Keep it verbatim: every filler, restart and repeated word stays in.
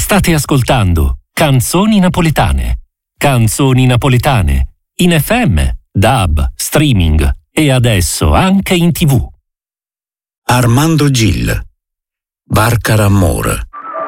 State ascoltando Canzoni Napoletane. Canzoni Napoletane. In F M, D A B, streaming e adesso anche in tivù. Armando Gil. Barca d'amore.